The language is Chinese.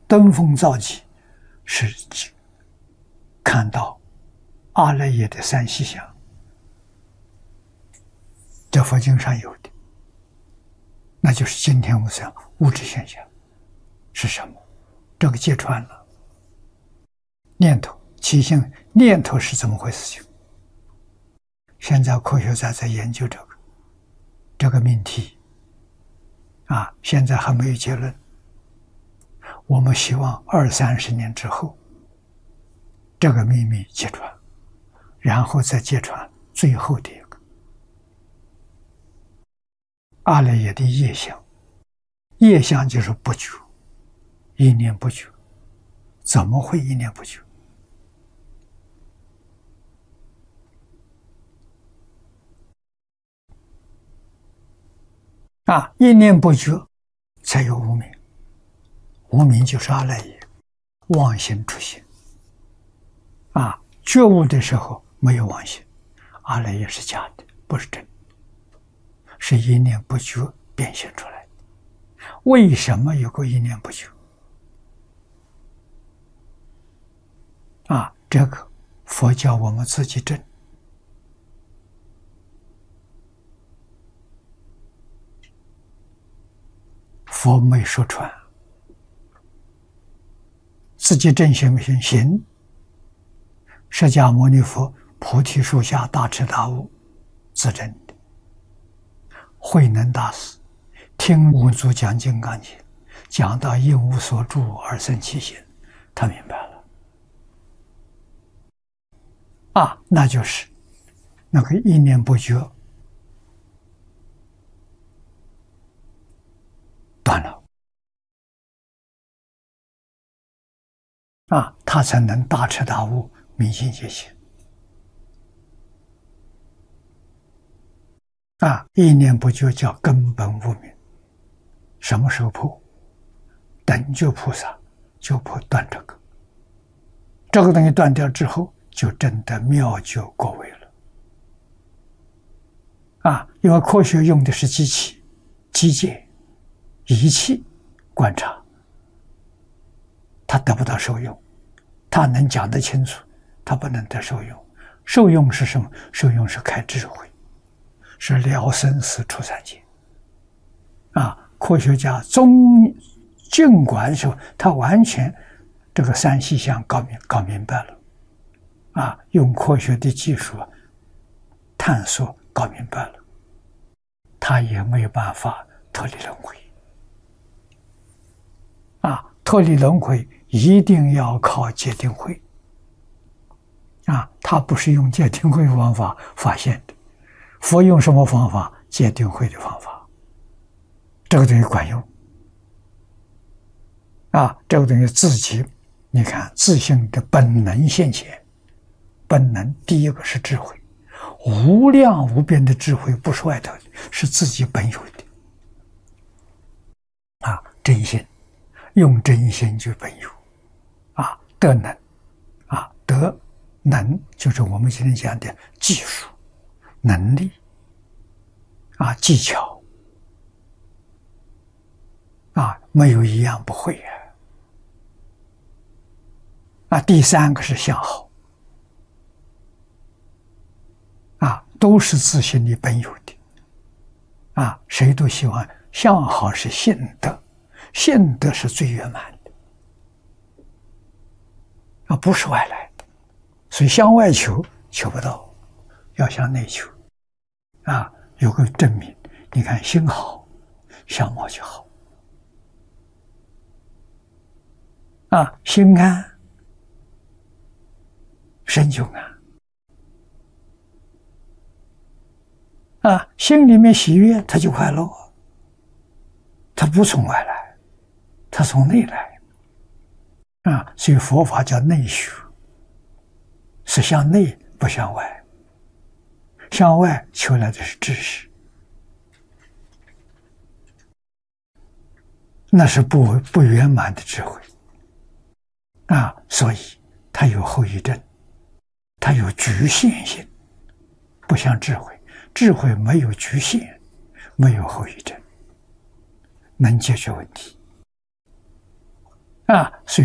登峰造极，是看到阿赖耶的三细相，这佛经上有的，那就是今天我们讲物质现象是什么？这个揭穿了念头，起心念头是怎么回事情？现在科学家在研究这个命题啊，现在还没有结论。我们希望20-30年之后，这个秘密揭穿，然后再揭穿最后的一个阿赖耶的业相。业相就是不觉，一念不觉。怎么会一念不觉？一念不觉才有无明，无明就是阿赖耶，妄心出现。觉悟的时候没有妄心，阿赖耶是假的，不是真的，是一念不觉变现出来的。为什么有个一念不觉？这个佛教我们自己证。佛没说穿，自己证行不行？行。释迦牟尼佛菩提树下大彻大悟，自证的。慧能大师听五祖讲《金刚经》，讲到应无所住而生其心，他明白了。那就是那个一念不觉断了，他才能大彻大悟，明心见性。一念不觉叫根本无明。什么时候破？等觉菩萨就破断这个，这个东西断掉之后，就真的妙觉果位了。因为科学用的是机器、机械、仪器观察，他得不到受用，他能讲得清楚，他不能得受用。受用是什么？受用是开智慧，是了生死出三界。科学家尽管说他完全这个三细相搞明白了，用科学的技术探索搞明白了，他也没有办法脱离轮回。脱离轮回一定要靠戒定慧。他不是用戒定慧方法发现的，佛用什么方法？戒定慧的方法，这个东西管用。这个东西自己，你看自性的本能现前，本能第一个是智慧，无量无边的智慧，不是外头的，是自己本有的。真心，用真心就本有。德能，德能就是我们今天讲的技术、能力，技巧，没有一样不会第三个是相好，都是自信里本有的。谁都希望相好是信德，信德是最圆满的，不是外来的。所以向外求不到，要向内求。有个证明，你看心好，相貌就好。心安，身就安。心里面喜悦，他就快乐。他不从外来，他从内来。所以佛法叫内学，是向内不向外。向外求来的是知识，那是不圆满的智慧。所以它有后遗症，它有局限性，不像智慧。智慧没有局限，没有后遗症，能解决问题。 啊，所以